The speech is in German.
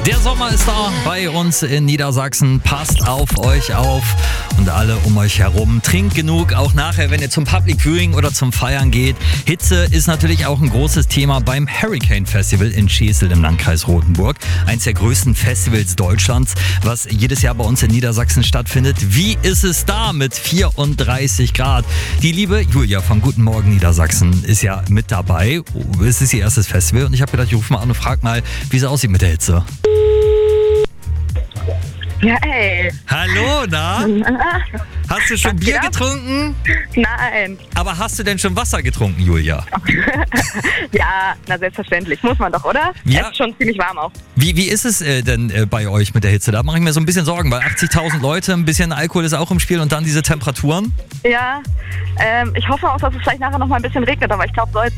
Der Sommer ist da bei uns in Niedersachsen. Passt auf euch auf und alle um euch herum. Trinkt genug, auch nachher, wenn ihr zum Public Viewing oder zum Feiern geht. Hitze ist natürlich auch ein großes Thema beim Hurricane Festival in Schesel im Landkreis Rothenburg. Eins der größten Festivals Deutschlands, was jedes Jahr bei uns in Niedersachsen stattfindet. Wie ist es da mit 34 Grad? Die liebe Julia von Guten Morgen Niedersachsen ist ja mit dabei. Es ist ihr erstes Festival und ich habe gedacht, ich rufe mal an und frage mal, wie es aussieht mit der Hitze. Ja, ey. Hallo, na? Hast du schon Bier getrunken? Nein. Aber hast du denn schon Wasser getrunken, Julia? Ja, na selbstverständlich. Muss man doch, oder? Ja. Es ist schon ziemlich warm auch. Wie ist es denn bei euch mit der Hitze? Da mache ich mir so ein bisschen Sorgen, weil 80.000 Leute, ein bisschen Alkohol ist auch im Spiel und dann diese Temperaturen. Ja, ich hoffe auch, dass es vielleicht nachher noch mal ein bisschen regnet, aber ich glaube, soll